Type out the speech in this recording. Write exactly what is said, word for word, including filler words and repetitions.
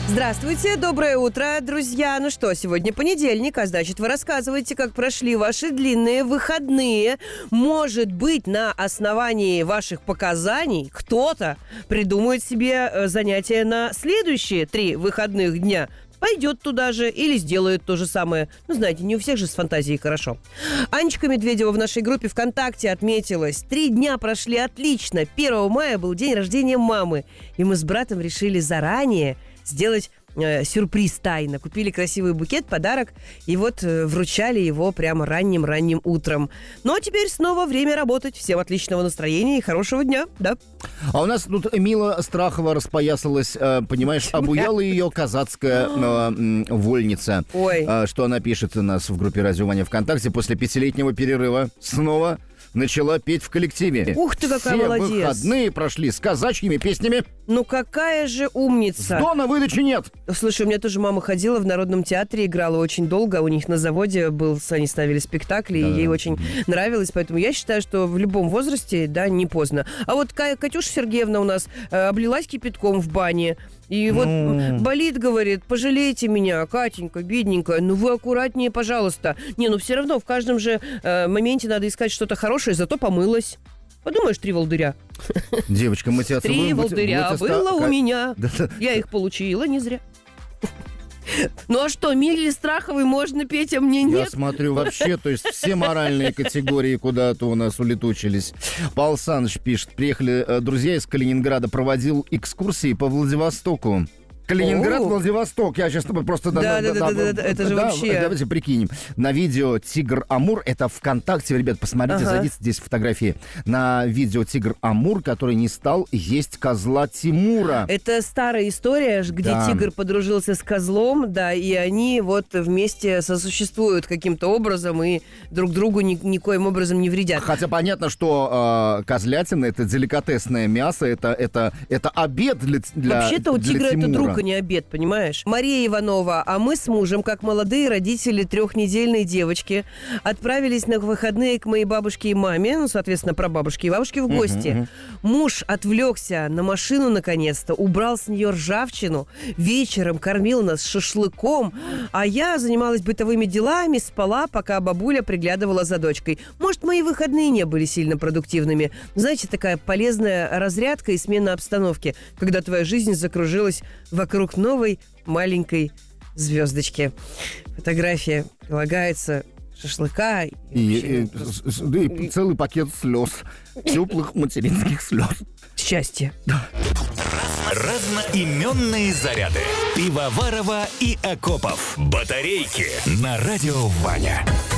Здравствуйте, доброе утро, друзья. Ну что, сегодня понедельник, а значит, вы рассказываете, как прошли ваши длинные выходные. Может быть, на основании ваших показаний кто-то придумает себе занятия на следующие три выходных дня. Пойдет туда же или сделает то же самое. Ну, знаете, не у всех же с фантазией хорошо. Анечка Медведева в нашей группе ВКонтакте отметилась. Три дня прошли отлично. первого мая был день рождения мамы. И мы с братом решили заранее сделать э, сюрприз тайно. Купили красивый букет, подарок, и вот э, вручали его прямо ранним-ранним утром. Ну, а теперь снова время работать. Всем отличного настроения и хорошего дня, да? А у нас тут Мила Страхова распоясалась, э, понимаешь, обуяла ее казацкая э, вольница. Ой. Э, что она пишет у нас в группе «Радио Ваня» ВКонтакте. После пятилетнего перерыва снова начала петь в коллективе. Ух ты, какая Все молодец. выходные прошли с казачьими песнями. Ну, какая же умница. Дона выдачи нет. Слушай, у меня тоже мама ходила в Народном театре, играла очень долго. У них на заводе был, они ставили спектакли, Да. и ей очень нравилось. Поэтому я считаю, что в любом возрасте, да, не поздно. А вот Ка- Катюша Сергеевна у нас э, облилась кипятком в бане. И вот Ну. болит, говорит, пожалейте меня, Катенька, бедненькая, ну вы аккуратнее, пожалуйста. Не, ну все равно в каждом же э, моменте надо искать что-то хорошее, зато помылась. Подумаешь, три волдыря. Девочка, мы тебя целуем. Три будь- волдыря будь оста- было у Ка- меня. Да, да. Я их получила не зря. Ну а что, Миле Страховой можно петь, а мне Я нет? смотрю, вообще, то есть все моральные категории куда-то у нас улетучились. Павел Саныч пишет, приехали э, друзья из Калининграда, проводил экскурсии по Владивостоку. Калининград, О. Владивосток. Я сейчас просто... Да, да, да, да, да, это же вообще- Давайте прикинем. На видео «Тигр Амур», это ВКонтакте, ребят, посмотрите, Ага. зайдите, здесь фотографии. На видео «Тигр Амур», который не стал есть козла Тимура. Это старая история, ж, где Да. тигр подружился с козлом, да, и они вот вместе сосуществуют каким-то образом и друг другу ни- никоим образом не вредят. Хотя понятно, что э, козлятина — это деликатесное мясо, это, это, это обед для, для Вообще-то у для тигра это Тимура. друг, а не обед, понимаешь? Мария Иванова, а мы с мужем, как молодые родители трехнедельной девочки, отправились на выходные к моей бабушке и маме, ну, соответственно, прабабушке и бабушке в гости. Муж отвлекся на машину наконец-то, убрал с нее ржавчину, вечером кормил нас шашлыком, а я занималась бытовыми делами, спала, пока бабуля приглядывала за дочкой. Может, мои выходные не были сильно продуктивными. Знаете, такая полезная разрядка и смена обстановки, когда твоя жизнь закружилась вокруг новой маленькой звездочки. Фотография прилагается шашлыка. И, И, вообще, и- с- да и целый пакет слез. Теплых материнских слез. счастье. Разноименные заряды. Пивоварова и Акопов. Батарейки на радио Ваня.